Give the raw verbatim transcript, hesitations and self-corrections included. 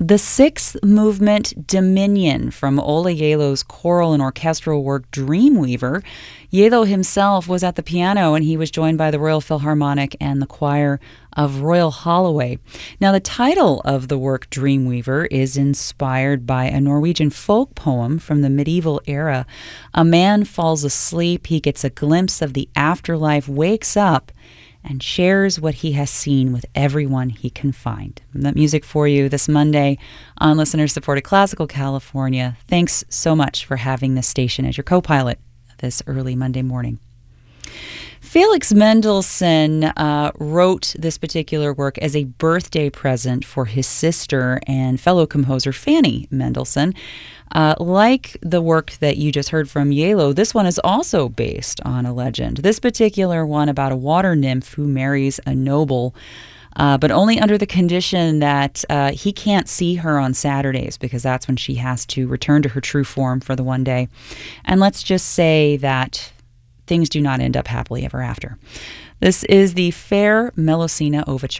The sixth movement, Dominion, from Ola Yelo's choral and orchestral work Dreamweaver. Yelo himself was at the piano, and he was joined by the Royal Philharmonic and the choir of Royal Holloway. Now, the title of the work Dreamweaver is inspired by a Norwegian folk poem from the medieval era. A man falls asleep, he gets a glimpse of the afterlife, wakes up, and shares what he has seen with everyone he can find. And that music for you this Monday on listener-supported Classical California. Thanks so much for having this station as your co-pilot this early Monday morning. Felix Mendelssohn uh, wrote this particular work as a birthday present for his sister and fellow composer Fanny Mendelssohn. Uh, like the work that you just heard from Yelo, this one is also based on a legend. This particular one about a water nymph who marries a noble, uh, but only under the condition that uh, he can't see her on Saturdays, because that's when she has to return to her true form for the one day. And let's just say that things do not end up happily ever after. This is the Fair Melusina Overture.